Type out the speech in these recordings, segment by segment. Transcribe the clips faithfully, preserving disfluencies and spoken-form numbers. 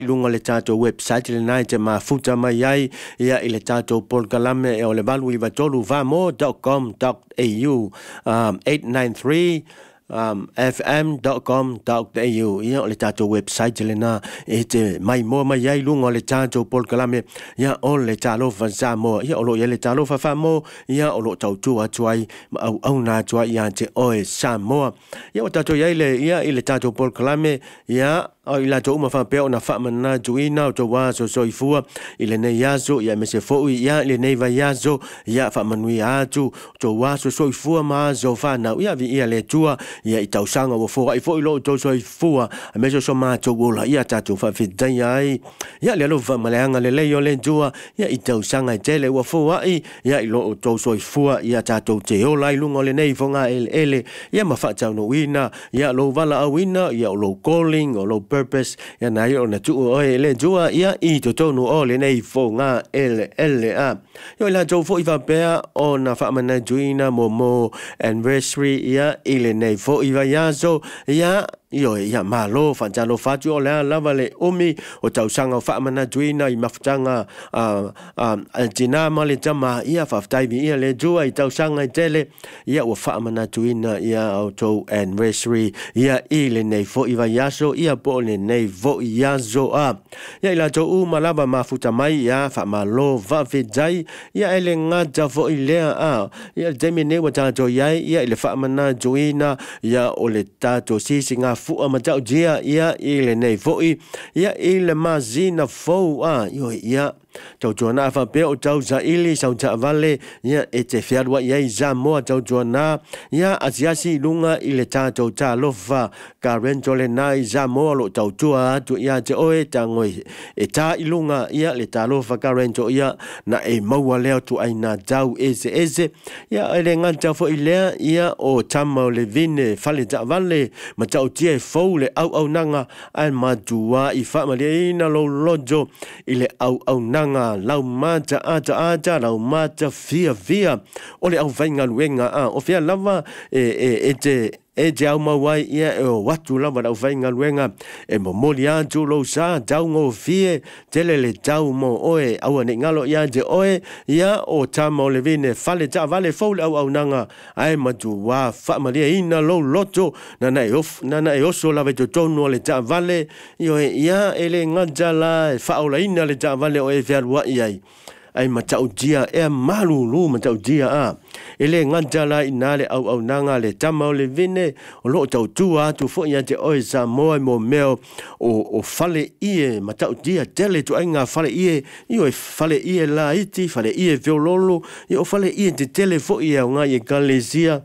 lunga le tato website le nai te mafuta mai ai ia i le tato polkalame e o le valu i vatolu vamo dot com dot a u um, eight nine three Um, f m dot com dot a u ia o le tato website le na e te mai mo mai ai lunga o le tato polkalame ia o le talo fa mo ia o lo ia le talo fa fa mo ia o lo tau tua tuai au au na tuai ia te oe Samoa ia o tato ia le ia i le tato polkalame ia o i la to uma fa pe ona fa mana juina o to wa so so ifua i le nei yazo ia me se fo ia le nei va yazo ia fa manui atu to wa so so ifua ma zo fa na ia vi ia le tua ia i tau sanga o fo i fo i lo to so ifua me so so ma to gola ia tatu fa fi dai ai ia le lo fa malanga le le yo le tua ia i tau sanga te le o fo ai ia i lo to so ifua ia tatu te o lai lungo le nei fo nga ele ele ia ma fa tau no wina ia lo vala a wina ia lo calling o lo purpose ya na yo na tu o ele jua ia i to tonu o le nei fo nga ele ele a yo la jo fo i va pea o na fa mana juina mo mo anniversary ia ile nei fo i va yazo ia yo ia malo fa jalo fa tu la la vale omi o tau sanga fa mana juina i mafutanga a a jina male jama ia fa tai vi ia le jua i tau sanga tele ia o fa mana juina ia auto anniversary ia ile nei fo i va yazo ia po le nei vo yazo a ia la to u malava mafuta mai ia fa malo va vejai ia ele ngata vo ile a ia demi ne wata to ia ia ile fa mana juina ia o le tato sisinga fu amatau dia ia ile nei foi ia ile mazina fo a yo ia tau tuana fa pe o tau za ili sau ta vale ia e te fiarwa ia za mo tau tuana ia asiasi lunga ile tato ta lofa karento le nai za mo lo tau tua tu ia te oe tangoi e ta ilunga ia le ta lofa karento ia na e maua leo tu aina tau ese ese ia ele nganta fo ile ia o tamo le vine fale ta vale ma tau tie fo le au au nanga al madua i fa malina lo lojo ile au au nanga lau mata ata ata lau mata fia fia ole au vainga luenga a o fia lava e e e te e te au mawai ia e o watu lava lau vainga luenga e mo moli atu lo sa tau ngō fie tele le tau mo oe au ane ngalo ia te oe ia o tamo le vine fale ta vale faule au au nanga ai matu wa fa maria ina lo loto nana e of nana e oso lava to tonu le ta vale io ia ele ngajala fa ola ina le ta vale o e fiarwa iai ai matau dia e malulu matau dia a ele ngajala inale au au nanga le tamau le vine o lo tau tua tu fo ia te oi sa mo mo meo o o fale ie matau dia tele tu ainga fale ie io e fale ie la iti fale ie viololo io fale ie te tele fo ia nga ye galesia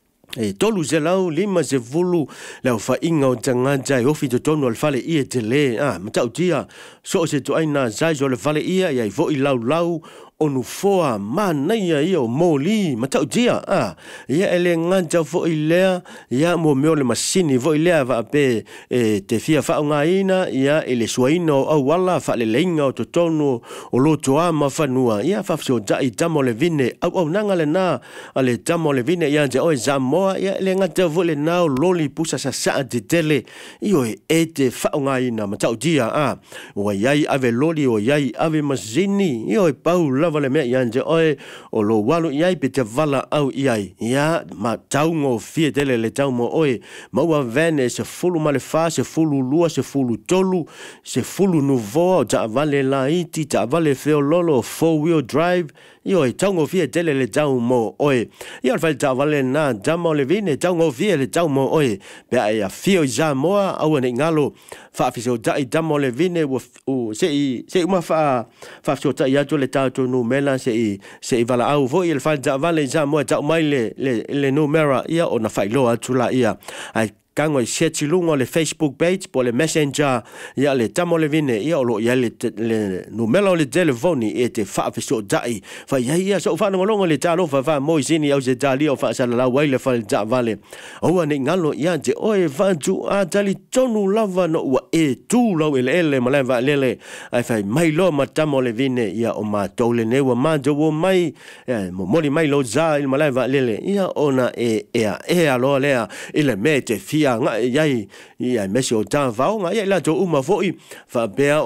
e tolu se lau lima se vulu lau fa inga o tangaja e ofi to tonu al fale ie te le ah matau tia so se tu aina zai zo le fale ia ia i vo i lau lau onu foa manaia ia o moli matau tia ah ia ele nganja fo i lea ia mo meo le masini fo i lea va pe e te fia fa nga ina ia ele suaino au wala fa le lenga o to tonu o lo toa ma fanua ia fa so dai tamo le vine au au nanga le na ale tamo le vine ia je o zamoa ia le nganja fo le na loli pusa sa sa te tele io e te fa nga ina matau tia ah o iai ave loli o iai ave masini io e pau vale me yanje oi o lo walu iai pe te vala au iai ia ma taungo fie tele le taumo oi maua vene se fulu male fa se fulu lua se fulu tolu se fulu nuvo ta vale la iti ta vale feo lolo four wheel drive io e taungo fie tele le taumo oi ia fa ta vale na tamo le vine taungo fie le taumo oi pe ia fio za moa au ne ngalo fa fiso dai tamo le vine o se se uma fa fa so ta ia to le tauto no mela se se vala au vo il fa vale za moa ta mai le le numera ia ona fa lo atu la ia ai kango i seti lungo le Facebook page po le Messenger ia le tamo le vine ia lo ia le le numero le telefoni e te fa fiso dai fa ia ia so fa ngolongo le talo fa fa mo sini au se tali o fa sa la wai le fa ja vale o ane ngalo ia te oe fa tu a tali tonu lava no wa e tu lo ele ele ma leva lele ai fa mai lo ma tamo le vine ia o ma tole ne wa ma jo mai mo mo mai lo za il ma leva lele ia ona e e e alo lea ile me te fia ia nga ia ia mesio ta vau nga ia la jo uma foi fa be